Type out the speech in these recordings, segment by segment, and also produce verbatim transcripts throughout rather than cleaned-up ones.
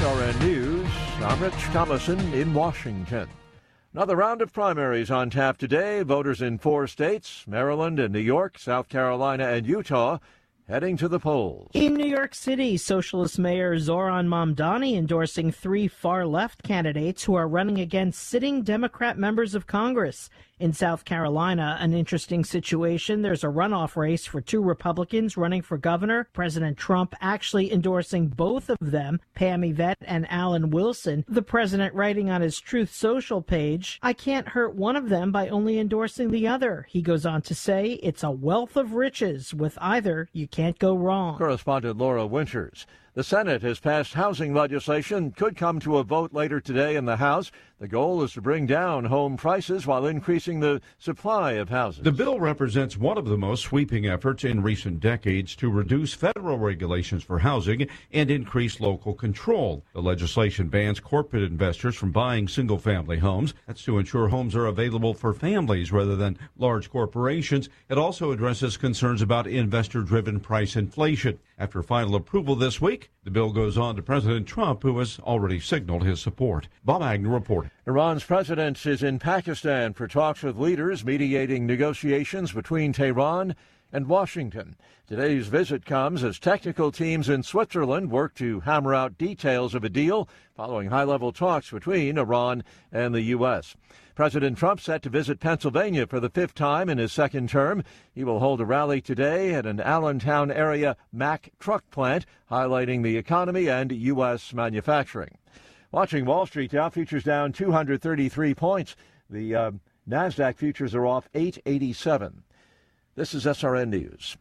S R N News, I'm Rich Thomason in Washington. Another round of primaries on tap today. Voters in four states, Maryland and New York, South Carolina and Utah, heading to the polls. In New York City, Socialist Mayor Zohran Mamdani endorsing three far-left candidates who are running against sitting Democrat members of Congress. In South Carolina, an interesting situation. There's a runoff race for two Republicans running for governor. President Trump actually endorsing both of them, Pam Yvette and Alan Wilson. The president writing on his Truth Social page, "I can't hurt one of them by only endorsing the other." He goes on to say, "It's a wealth of riches. With either, you can't go wrong." Correspondent Laura Winters. The Senate has passed housing legislation, could come to a vote later today in the House. The goal is to bring down home prices while increasing the supply of houses. The bill represents one of the most sweeping efforts in recent decades to reduce federal regulations for housing and increase local control. The legislation bans corporate investors from buying single-family homes. That's to ensure homes are available for families rather than large corporations. It also addresses concerns about investor-driven price inflation. After final approval this week, the bill goes on to President Trump, who has already signaled his support. Bob Agnew reporting. Iran's president is in Pakistan for talks with leaders mediating negotiations between Tehran and Washington. Today's visit comes as technical teams in Switzerland work to hammer out details of a deal following high-level talks between Iran and the U S. President Trump set to visit Pennsylvania for the fifth time in his second term. He will hold a rally today at an Allentown area Mack truck plant, highlighting the economy and U S manufacturing. Watching Wall Street, Dow futures down two hundred thirty-three points. The uh, NASDAQ futures are off eight eighty-seven. This is S R N News.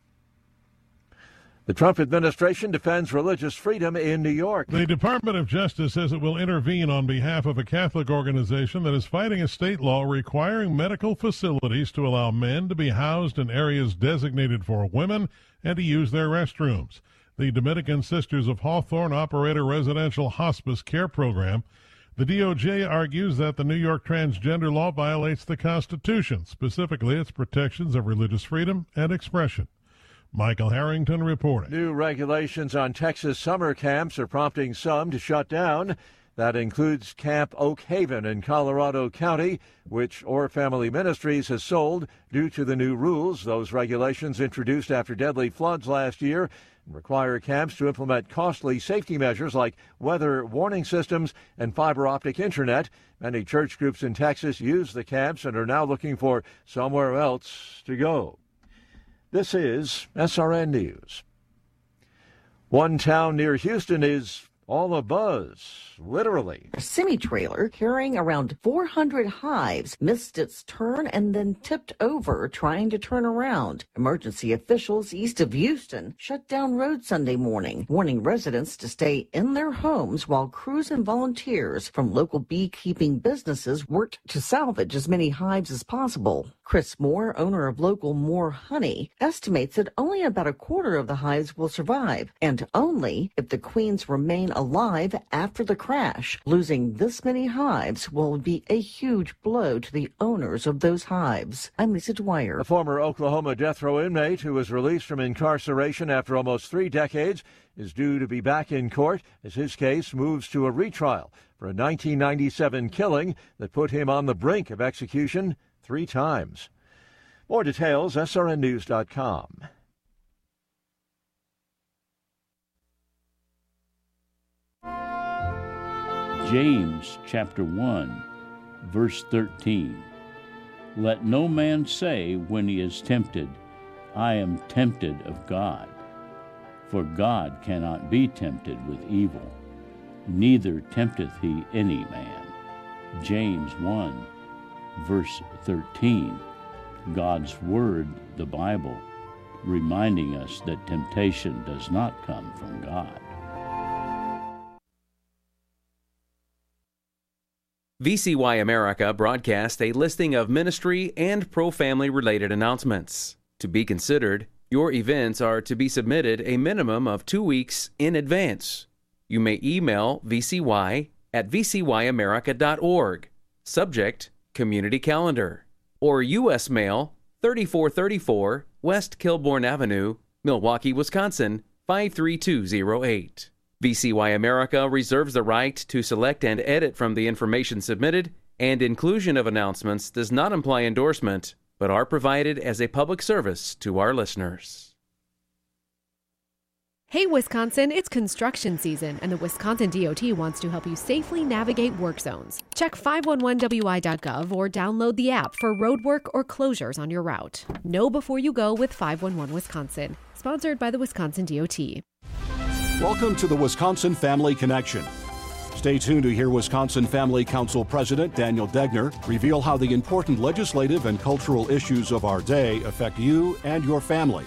The Trump administration defends religious freedom in New York. The Department of Justice says it will intervene on behalf of a Catholic organization that is fighting a state law requiring medical facilities to allow men to be housed in areas designated for women and to use their restrooms. The Dominican Sisters of Hawthorne operate a residential hospice care program. The D O J argues that the New York transgender law violates the Constitution, specifically its protections of religious freedom and expression. Michael Harrington reporting. New regulations on Texas summer camps are prompting some to shut down. That includes Camp Oak Haven in Colorado County, which Orr Family Ministries has sold due to the new rules. Those regulations introduced after deadly floods last year require camps to implement costly safety measures like weather warning systems and fiber optic internet. Many church groups in Texas use the camps and are now looking for somewhere else to go. This is S R N News. One town near Houston is all abuzz, literally. A semi-trailer carrying around four hundred hives missed its turn and then tipped over trying to turn around. Emergency officials east of Houston shut down roads Sunday morning, warning residents to stay in their homes while crews and volunteers from local beekeeping businesses worked to salvage as many hives as possible. Chris Moore, owner of local Moore Honey, estimates that only about a quarter of the hives will survive, and only if the queens remain alive after the crash. Losing this many hives will be a huge blow to the owners of those hives. I'm Lisa Dwyer. A former Oklahoma death row inmate who was released from incarceration after almost three decades is due to be back in court as his case moves to a retrial for a nineteen ninety-seven killing that put him on the brink of execution three times. More details, S R N news dot com. James chapter one, verse thirteen. Let no man say when he is tempted, I am tempted of God. For God cannot be tempted with evil, neither tempteth he any man. James one, verse thirteen. God's Word, the Bible, reminding us that temptation does not come from God. V C Y America broadcast a listing of ministry and pro-family related announcements. To be considered, your events are to be submitted a minimum of two weeks in advance. You may email V C Y at v c y america dot org, subject Community Calendar, or U S Mail thirty-four thirty-four West Kilbourne Avenue, Milwaukee, Wisconsin five three two zero eight. V C Y America reserves the right to select and edit from the information submitted, and inclusion of announcements does not imply endorsement, but are provided as a public service to our listeners. Hey, Wisconsin, it's construction season, and the Wisconsin D O T wants to help you safely navigate work zones. Check five one one W I dot gov or download the app for road work or closures on your route. Know before you go with five one one Wisconsin, sponsored by the Wisconsin D O T. Welcome to the Wisconsin Family Connection. Stay tuned to hear Wisconsin Family Council President Daniel Degner reveal how the important legislative and cultural issues of our day affect you and your family.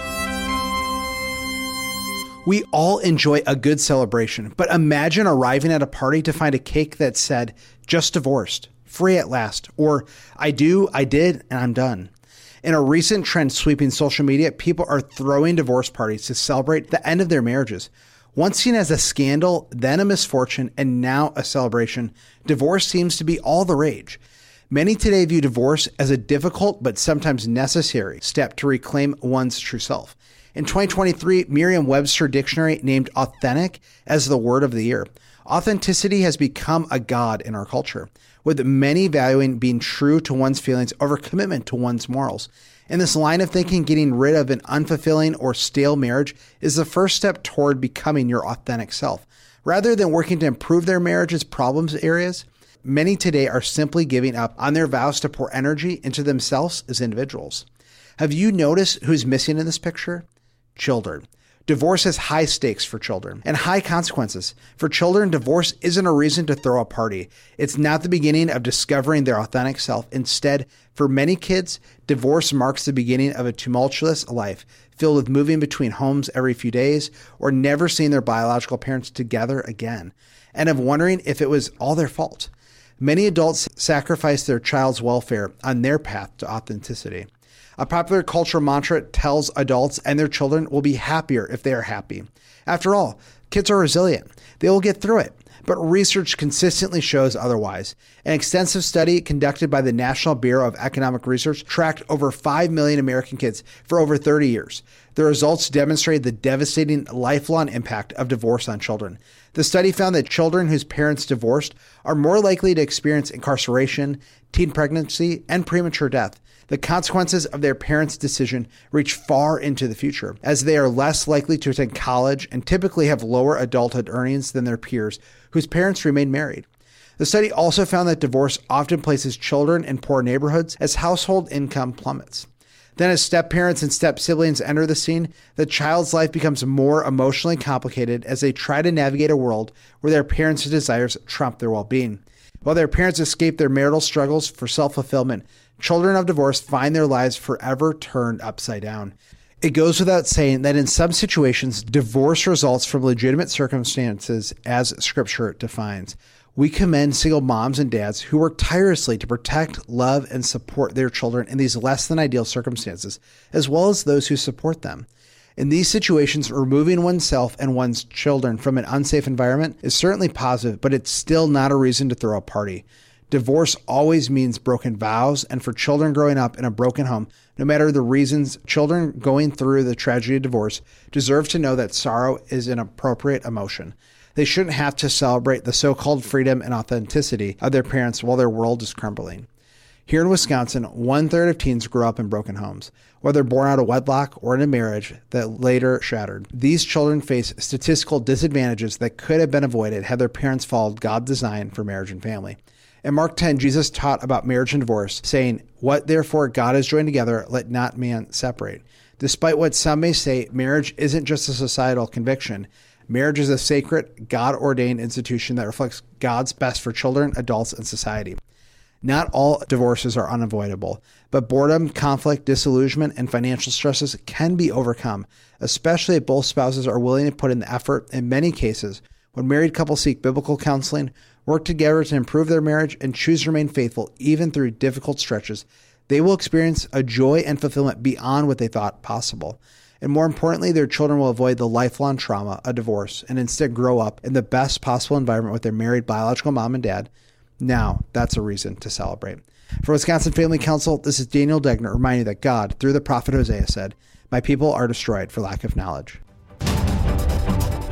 We all enjoy a good celebration, but imagine arriving at a party to find a cake that said, just divorced, free at last, or I do, I did, and I'm done. In a recent trend sweeping social media, people are throwing divorce parties to celebrate the end of their marriages. Once seen as a scandal, then a misfortune, and now a celebration, divorce seems to be all the rage. Many today view divorce as a difficult but sometimes necessary step to reclaim one's true self. In twenty twenty-three, Merriam-Webster Dictionary named authentic as the word of the year. Authenticity has become a god in our culture, with many valuing being true to one's feelings over commitment to one's morals. In this line of thinking, getting rid of an unfulfilling or stale marriage is the first step toward becoming your authentic self. Rather than working to improve their marriage's problems areas, many today are simply giving up on their vows to pour energy into themselves as individuals. Have you noticed who's missing in this picture? Children. Divorce has high stakes for children and high consequences. For children, divorce isn't a reason to throw a party. It's not the beginning of discovering their authentic self. Instead, for many kids, divorce marks the beginning of a tumultuous life filled with moving between homes every few days or never seeing their biological parents together again, and of wondering if it was all their fault. Many adults sacrifice their child's welfare on their path to authenticity. A popular cultural mantra tells adults and their children will be happier if they are happy. After all, kids are resilient. They will get through it. But research consistently shows otherwise. An extensive study conducted by the National Bureau of Economic Research tracked over five million American kids for over thirty years. The results demonstrated the devastating lifelong impact of divorce on children. The study found that children whose parents divorced are more likely to experience incarceration, teen pregnancy, and premature death. The consequences of their parents' decision reach far into the future, as they are less likely to attend college and typically have lower adulthood earnings than their peers whose parents remain married. The study also found that divorce often places children in poor neighborhoods as household income plummets. Then as step-parents and step-siblings enter the scene, the child's life becomes more emotionally complicated as they try to navigate a world where their parents' desires trump their well-being. While their parents escape their marital struggles for self-fulfillment, children of divorce find their lives forever turned upside down. It goes without saying that in some situations, divorce results from legitimate circumstances as Scripture defines. We commend single moms and dads who work tirelessly to protect, love, and support their children in these less than ideal circumstances, as well as those who support them. In these situations, removing oneself and one's children from an unsafe environment is certainly positive, but it's still not a reason to throw a party. Divorce always means broken vows, and for children growing up in a broken home, no matter the reasons, children going through the tragedy of divorce deserve to know that sorrow is an appropriate emotion. They shouldn't have to celebrate the so-called freedom and authenticity of their parents while their world is crumbling. Here in Wisconsin, one-third of teens grew up in broken homes, whether born out of wedlock or in a marriage that later shattered. These children face statistical disadvantages that could have been avoided had their parents followed God's design for marriage and family. In Mark ten, Jesus taught about marriage and divorce, saying, "What therefore God has joined together, let not man separate." Despite what some may say, marriage isn't just a societal conviction. Marriage is a sacred, God-ordained institution that reflects God's best for children, adults, and society. Not all divorces are unavoidable, but boredom, conflict, disillusionment, and financial stresses can be overcome, especially if both spouses are willing to put in the effort. In many cases, when married couples seek biblical counseling, work together to improve their marriage, and choose to remain faithful even through difficult stretches, they will experience a joy and fulfillment beyond what they thought possible. And more importantly, their children will avoid the lifelong trauma of divorce and instead grow up in the best possible environment with their married biological mom and dad. Now, that's a reason to celebrate. For Wisconsin Family Council, this is Daniel Degner reminding you that God, through the prophet Hosea, said, "My people are destroyed for lack of knowledge."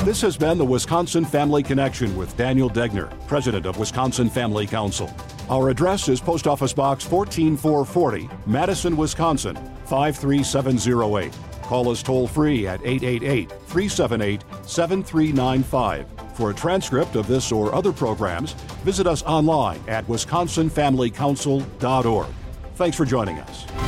This has been the Wisconsin Family Connection with Daniel Degner, President of Wisconsin Family Council. Our address is Post Office Box one four four zero, Madison, Wisconsin, five three seven zero eight. Call us toll-free at eight eight eight, three seven eight, seven three nine five. For a transcript of this or other programs, visit us online at wisconsin family council dot org. Thanks for joining us.